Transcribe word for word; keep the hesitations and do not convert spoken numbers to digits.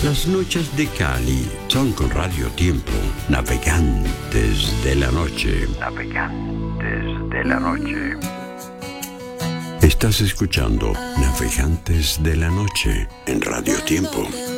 Las noches de Cali son con Radio Tiempo, navegantes de la noche. Navegantes de la noche. Estás escuchando Navegantes de la Noche en Radio Tiempo.